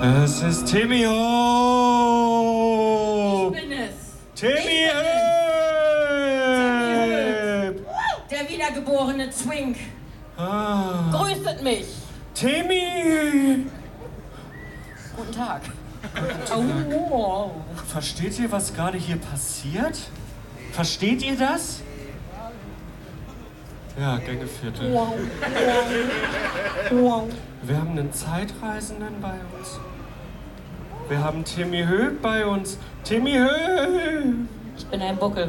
Es ist Timmy Hope! Ich bin es. Timmy Hope! Der wiedergeborene Zwink. Ah. Grüßet mich. Timmy! Guten Tag. Oh. Versteht ihr, was gerade hier passiert? Versteht ihr das? Ja, Gängeviertel. Wir haben einen Zeitreisenden bei uns. Wir haben Timmy Hope bei uns. Timmy Hope! Ich bin ein Buckel.